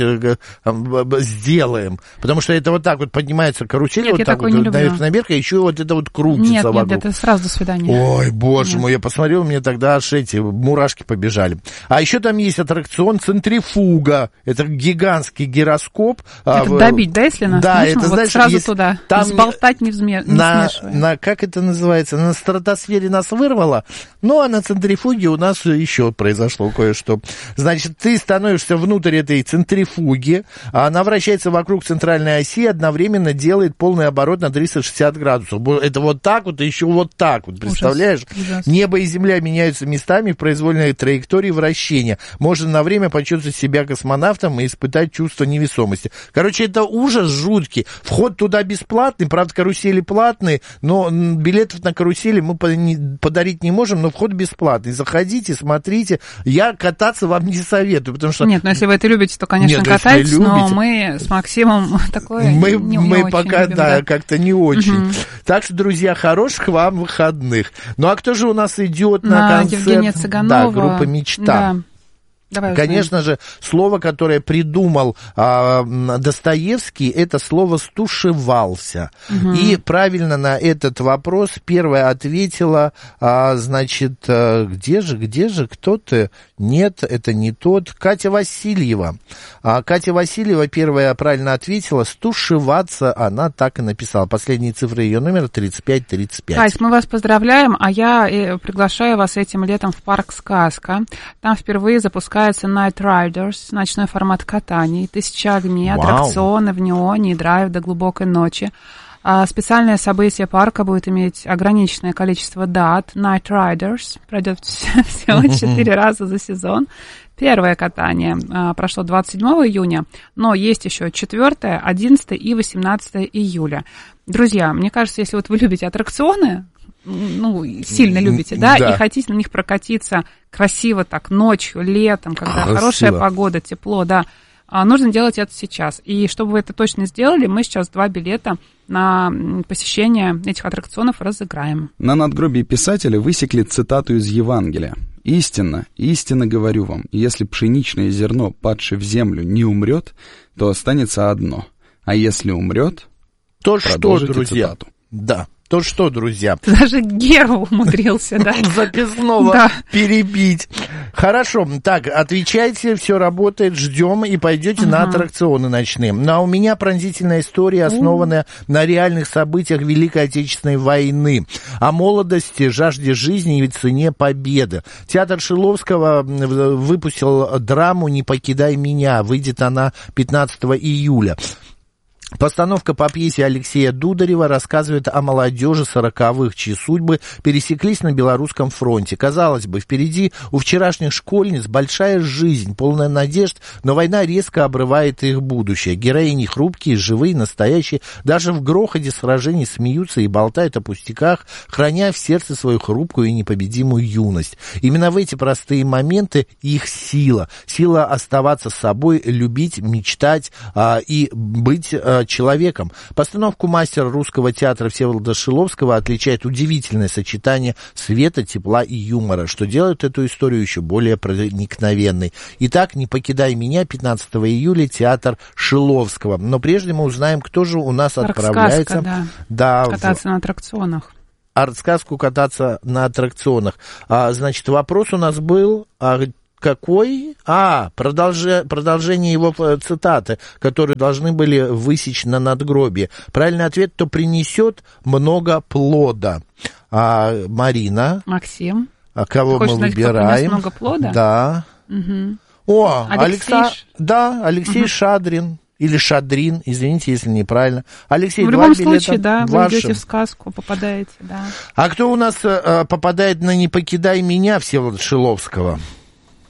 сделаем, потому что это вот так вот поднимается карусель, нет, вот так вот наверх-наверх, и еще вот это вот крутится нет, вокруг. Нет, это сразу до свидания. Ой, боже нет. мой, я посмотрел, мне тогда аж эти мурашки побежали. А еще там есть аттракцион «Центрифуга». Это гигантский гироскоп. Это а, добить, да, если нас да, нужно? это, вот знаешь, сразу есть, туда, там сболтать не, взме... не на, смешивая. На, как это называется? На стратосфере нас вырвало, ну, а на центрифуге у нас еще произошло кое-что. Значит, ты становишься внутрь этой центрифуги, она вращается вокруг центральной оси и одновременно делает полный оборот на триста шестьдесят градусов. Это вот так вот и еще вот так вот, представляешь? Ужас, ужас. Небо и земля меняются местами в произвольной траектории вращения. Можно на время почувствовать себя космонавтом и испытать чувство невесомости. Короче, это ужас жуткий. Вход туда бесплатный, правда, карусели платные, но билетов на карусели мы подарить не можем, но вход бесплатный. Заходите, смотрите. Я кататься вам не советую, потому что... Нет, ну если вы это любите, то, конечно, Нет, катайтесь, но мы с Максимом такое мы, не, мы не пока, очень любим, да, да, как-то не очень. Угу. Так что, друзья, хороших вам выходных. Ну, а кто же у нас идет на, на концерт? Евгения Цыганова. Да, группа «Мечта». Да. Давай Конечно узнаем. же, слово, которое придумал а, Достоевский, это слово «стушевался». Угу. И правильно на этот вопрос первая ответила, а, значит, а, где же, где же, кто ты? Нет, это не тот. Катя Васильева. А, Катя Васильева первая правильно ответила, «стушеваться» она так и написала. Последние цифры ее номера тридцать пять тридцать пять. Кать, мы вас поздравляем, а я приглашаю вас этим летом в парк «Сказка». Там впервые запускается Night Riders, ночной формат катаний, тысяча огней, Вау. аттракционы в неоне и драйв до глубокой ночи. А специальное событие парка будет иметь ограниченное количество дат. Night Riders пройдет всего четыре раза за сезон. Первое катание а, прошло двадцать седьмого июня, но есть еще четвёртое, одиннадцатое и восемнадцатое июля. Друзья, мне кажется, если вот вы любите аттракционы, ну, сильно любите, да, да, и хотите на них прокатиться красиво так ночью, летом, когда красиво. Хорошая погода, тепло, да, нужно делать это сейчас. И чтобы вы это точно сделали, мы сейчас два билета на посещение этих аттракционов разыграем. На надгробии писателя высекли цитату из Евангелия. «Истинно, истинно говорю вам, если пшеничное зерно, падшее в землю, не умрет, то останется одно, а если умрет, то что, друзья, цитату». Да. То что, друзья? Даже Геру умудрился, да? Записного да. перебить. Хорошо, так, отвечайте, все работает, ждем и пойдете uh-huh. на аттракционы ночные. Ну, а у меня пронзительная история, основанная uh-huh. на реальных событиях Великой Отечественной войны. О молодости, жажде жизни и цене победы. Театр Шиловского выпустил драму «Не покидай меня». Выйдет она пятнадцатого июля. Постановка по пьесе Алексея Дударева рассказывает о молодежи сороковых, чьи судьбы пересеклись на Белорусском фронте. Казалось бы, впереди у вчерашних школьниц большая жизнь, полная надежд, но война резко обрывает их будущее. Героини хрупкие, живые, настоящие, даже в грохоте сражений смеются и болтают о пустяках, храня в сердце свою хрупкую и непобедимую юность. Именно в эти простые моменты их сила. Сила оставаться собой, любить, мечтать а, и быть а, человеком. Постановку мастера русского театра Всеволода Шиловского отличает удивительное сочетание света, тепла и юмора, что делает эту историю еще более проникновенной. Итак, «Не покидай меня», пятнадцатого июля, театр Шиловского. Но прежде мы узнаем, кто же у нас Парк отправляется. Сказка, да. Да, кататься в... на аттракционах. Артсказку кататься на аттракционах. А, значит, вопрос у нас был... А, какой? А, продолже, продолжение его цитаты, которые должны были высечь на надгробие. Правильный ответ: кто принесет много плода. А, Марина. Максим. А кого мы знать, выбираем? Много плода? Да. Угу. О, Алексей. Алекса... Да, Алексей угу. Шадрин. Или Шадрин, извините, если неправильно. Алексей, в два любом билета случае, да, ваши. вы идете в сказку, попадаете, да. А кто у нас э, попадает на «Не покидай меня» Всеволода Шиловского?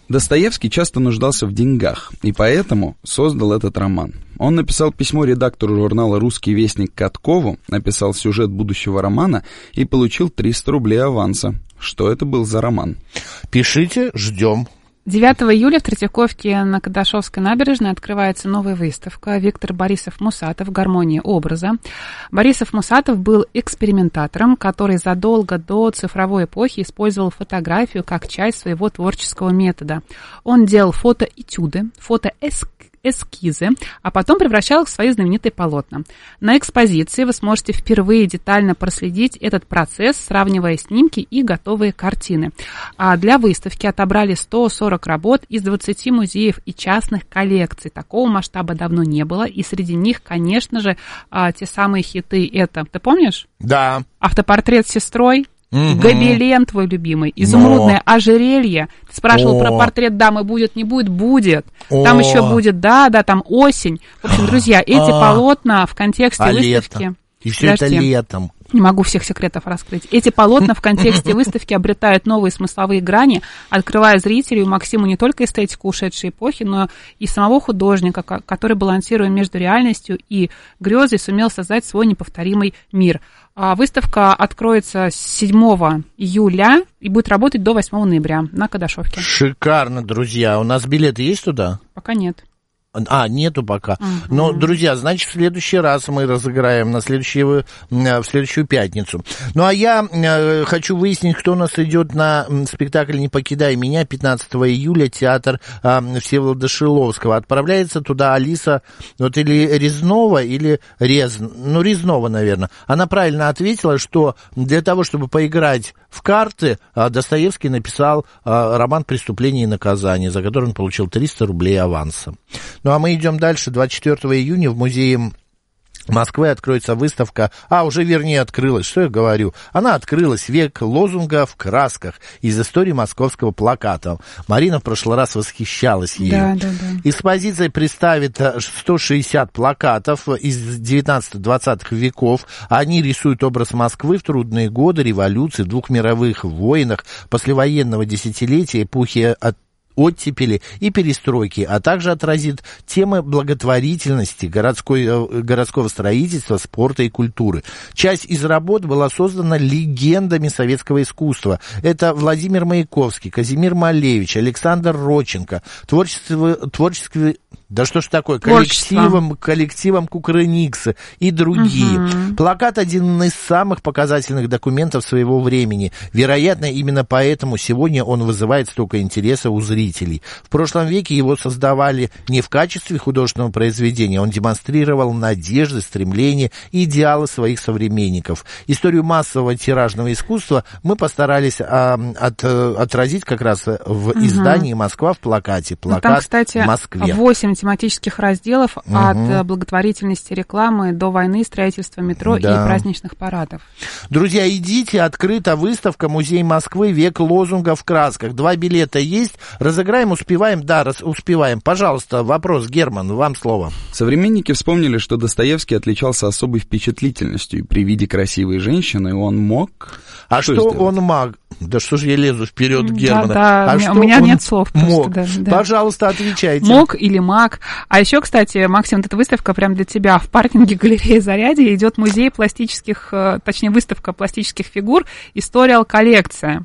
Достоевский часто нуждался в деньгах, и поэтому создал этот роман. Он написал письмо редактору журнала «Русский вестник» Каткову, написал сюжет будущего романа и получил триста рублей аванса. Что это был за роман? Пишите, ждем. девятого июля в Третьяковке на Кадашовской набережной открывается новая выставка. Виктор Борисов-Мусатов «Гармония образа». Борисов-Мусатов был экспериментатором, который задолго до цифровой эпохи использовал фотографию как часть своего творческого метода. Он делал фотоэтюды, фотоэскизы, эскизы, а потом превращал их в свои знаменитые полотна. На экспозиции вы сможете впервые детально проследить этот процесс, сравнивая снимки и готовые картины. А для выставки отобрали сто сорок работ из двадцати музеев и частных коллекций. Такого масштаба давно не было, и среди них, конечно же, те самые хиты это. Ты помнишь? Да. «Автопортрет с сестрой», Угу. «Гобелен» твой любимый, «Изумрудное Но. ожерелье». Ты спрашивал О. про портрет дамы, будет, не будет? Будет. О. Там еще будет, да, да, там осень. В общем, друзья, эти А. полотна в контексте А выставки... лето? И все это летом. Не могу всех секретов раскрыть. Эти полотна в контексте выставки обретают новые смысловые грани, открывая зрителю Максиму не только эстетику ушедшей эпохи, но и самого художника, который, балансируя между реальностью и грезой, сумел создать свой неповторимый мир. Выставка откроется седьмого июля и будет работать до восьмого ноября на Кадашовке. Шикарно, друзья. У нас билеты есть туда? Пока нет. А, нету пока. Uh-huh. Но, друзья, значит, в следующий раз мы разыграем на следующую, в следующую пятницу. Ну, а я э, хочу выяснить, кто у нас идет на спектакль «Не покидай меня» пятнадцатого июля, театр э, Всеволода Шиловского. Отправляется туда Алиса, вот или Резнова, или Рез... Ну, Резнова, наверное. Она правильно ответила, что для того, чтобы поиграть в карты, Достоевский написал э, роман «Преступление и наказание», за который он получил триста рублей аванса. Ну, а мы идем дальше. двадцать четвёртого июня в музее Москвы откроется выставка, а уже вернее открылась, что я говорю, она открылась «Век лозунга в красках» из истории московского плаката. Марина в прошлый раз восхищалась ею. Да, да, да. Экспозиция представит сто шестьдесят плакатов из девятнадцатого-двадцатого веков. Они рисуют образ Москвы в трудные годы революции, двух мировых войнах, послевоенного десятилетия, эпохи от оттепели и перестройки, а также отразит темы благотворительности, городской, городского строительства, спорта и культуры. Часть из работ была создана легендами советского искусства. Это Владимир Маяковский, Казимир Малевич, Александр Родченко, творчество, творческое... Да что ж такое, коллективом, коллективом Кукрыниксы и другие. Угу. Плакат один из самых показательных документов своего времени. Вероятно, именно поэтому сегодня он вызывает столько интереса у зрителей. В прошлом веке его создавали не в качестве художественного произведения, он демонстрировал надежды, стремления и идеалы своих современников. Историю массового тиражного искусства мы постарались а, от, отразить как раз в угу. издании «Москва» в плакате. Плакат ну, там, кстати, в Москве. восемь тематических разделов угу. от благотворительности, рекламы до войны, строительства метро да. и праздничных парадов. Друзья, идите, открыта выставка «Музей Москвы. Век лозунга в красках». Два билета есть, разыграем, успеваем? Да, раз, успеваем. Пожалуйста, вопрос, Герман, вам слово. Современники вспомнили, что Достоевский отличался особой впечатлительностью, и при виде красивой женщины он мог... А что, что он мог? Да что же я лезу вперед, Германа? Да, да, а у что меня он нет слов просто. Мог? Да, да. Пожалуйста, отвечайте. Мог или маг. А еще, кстати, Максим, вот эта выставка прям для тебя. В паркинге галереи «Зарядье» идет музей пластических, точнее, выставка пластических фигур «Историал коллекция».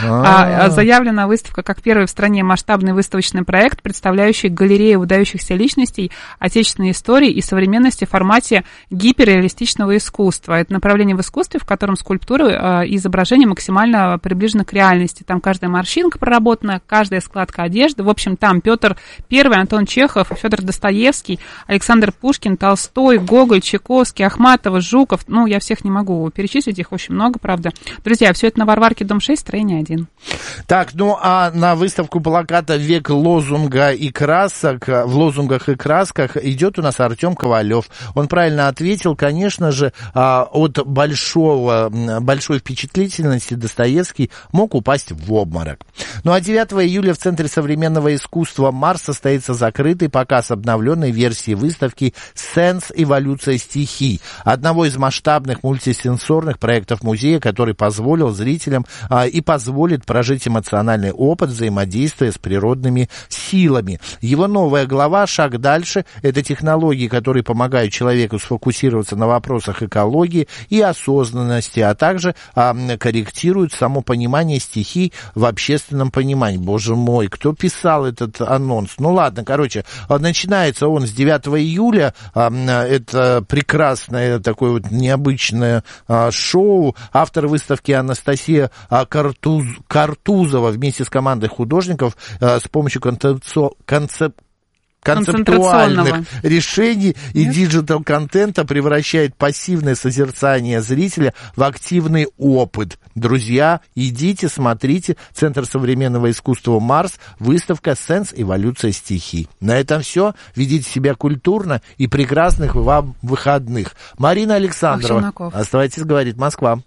А, заявлена выставка как первый в стране масштабный выставочный проект, представляющий галерею выдающихся личностей отечественной истории и современности в формате гиперреалистичного искусства. Это направление в искусстве, в котором скульптуры и изображения максимально приближены к реальности. Там каждая морщинка проработана, каждая складка одежды. В общем, там Петр Первый, Антон Чехов, Федор Достоевский, Александр Пушкин, Толстой, Гоголь, Чайковский, Ахматова, Жуков. Ну, я всех не могу перечислить, их очень много, правда. Друзья, все это на Варварке, дом шесть, строение один. Так, ну а на выставку плаката «Век лозунга и красок», в лозунгах и красках идет у нас Артем Ковалев. Он правильно ответил, конечно же, от большого, большой впечатлительности Достоевский стихий, мог упасть в обморок. Ну а девятого июля в Центре современного искусства «Марс» состоится закрытый показ обновленной версии выставки «Сенс. Эволюция стихий», одного из масштабных мультисенсорных проектов музея, который позволил зрителям а, и позволит прожить эмоциональный опыт взаимодействия с природными силами. Его новая глава «Шаг дальше» — это технологии, которые помогают человеку сфокусироваться на вопросах экологии и осознанности, а также а, корректируют само понимание стихий в общественном понимании. Боже мой, кто писал этот анонс? Ну ладно, короче, начинается он с девятого июля. А, это прекрасное такое вот необычное а, шоу. Автор выставки Анастасия а, Картуз, Картузова вместе с командой художников а, с помощью концепци... концеп... концептуальных решений и диджитал-контента превращает пассивное созерцание зрителя в активный опыт. Друзья, идите, смотрите. Центр современного искусства «Марс», выставка «Сенс. Эволюция стихий». На этом все. Ведите себя культурно и прекрасных вам выходных. Марина Александрова. Оставайтесь, говорит Москва.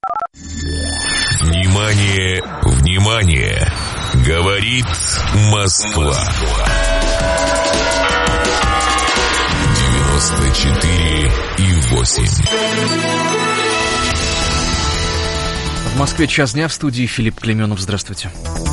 Внимание, внимание! Говорит Москва. девяносто четыре и восемь. В Москве час дня, в студии Филипп Клеменов. Здравствуйте.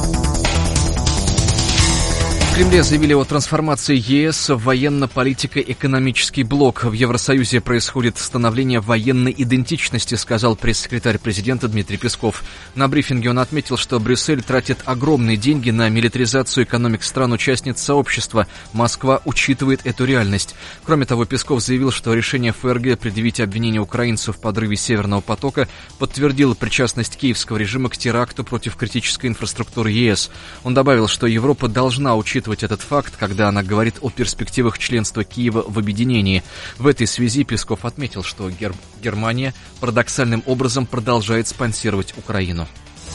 В Кремле заявили о трансформации ЕС в военно-политико-экономический блок. В Евросоюзе происходит становление военной идентичности, сказал пресс-секретарь президента Дмитрий Песков. На брифинге он отметил, что Брюссель тратит огромные деньги на милитаризацию экономик стран-участниц сообщества. Москва учитывает эту реальность. Кроме того, Песков заявил, что решение ФРГ предъявить обвинение украинцу в подрыве Северного потока подтвердило причастность киевского режима к теракту против критической инфраструктуры ЕС. Он добавил, что Европа должна учитывать этот факт, когда она говорит о перспективах членства Киева в объединении. В этой связи Песков отметил, что Гер... Германия парадоксальным образом продолжает спонсировать Украину.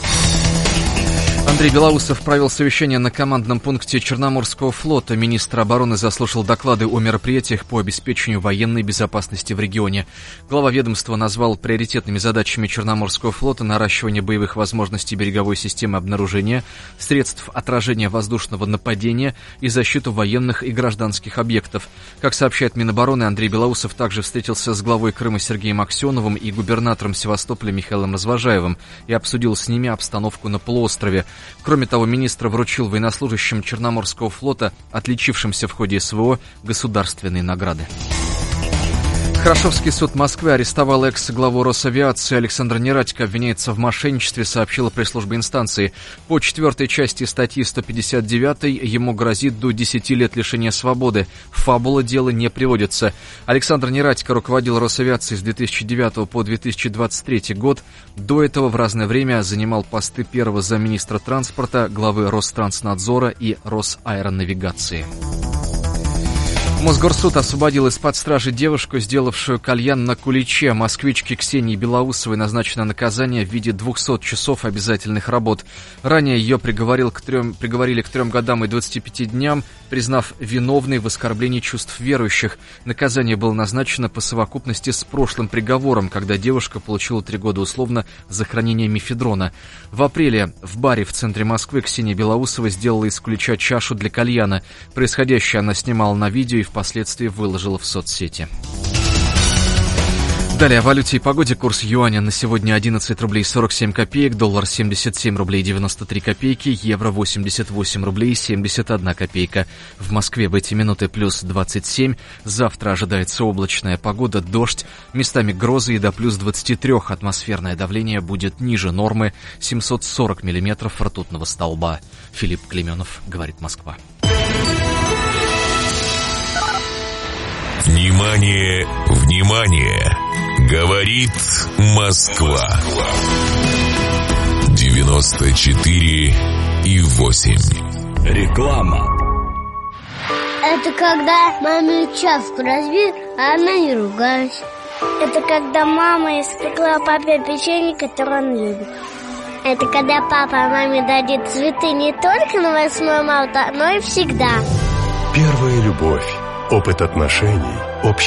Андрей Белоусов провел совещание на командном пункте Черноморского флота. Министр обороны заслушал доклады о мероприятиях по обеспечению военной безопасности в регионе. Глава ведомства назвал приоритетными задачами Черноморского флота наращивание боевых возможностей береговой системы обнаружения, средств отражения воздушного нападения и защиту военных и гражданских объектов. Как сообщает Минобороны, Андрей Белоусов также встретился с главой Крыма Сергеем Аксеновым и губернатором Севастополя Михаилом Развожаевым и обсудил с ними обстановку на полуострове. Кроме того, министр вручил военнослужащим Черноморского флота, отличившимся в ходе СВО, государственные награды. Хорошевский суд Москвы арестовал экс-главу Росавиации. Александр Нерадько обвиняется в мошенничестве, сообщила пресс-служба инстанции. По четвертой части статьи сто пятьдесят девять ему грозит до десяти лет лишения свободы. Фабула дела не приводится. Александр Нерадько руководил Росавиацией с две тысячи девятого по две тысячи двадцать третий год. До этого в разное время занимал посты первого замминистра транспорта, главы Ространснадзора и Росаэронавигации. Мосгорсуд освободил из-под стражи девушку, сделавшую кальян на куличе. Москвичке Ксении Белоусовой назначено наказание в виде двухсот часов обязательных работ. Ранее ее приговорил к трем, приговорили к трем годам и двадцати пяти дням, признав виновной в оскорблении чувств верующих. Наказание было назначено по совокупности с прошлым приговором, когда девушка получила три года условно за хранение мефедрона. В апреле в баре в центре Москвы Ксения Белоусова сделала из кулича чашу для кальяна. Происходящее она снимала на видео и впоследствии выложила в соцсети. Далее о валюте и погоде. Курс юаня на сегодня одиннадцать рублей сорок семь копеек, доллар семьдесят семь рублей девяносто три копейки, евро восемьдесят восемь рублей семьдесят одна копейка. В Москве в эти минуты плюс двадцать семь. Завтра ожидается облачная погода, дождь, местами грозы и до плюс двадцати трёх. Атмосферное давление будет ниже нормы семьсот сорок миллиметров ртутного столба. Филипп Клеменов, говорит Москва. Внимание, внимание! Говорит Москва. девяносто четыре и восемь. Реклама. Это когда маме чашку разбил, а она не ругалась. Это когда мама испекла папе печенье, которое он любит. Это когда папа маме дадит цветы не только на восьмое марта, но и всегда. Первая любовь, опыт отношений, общий.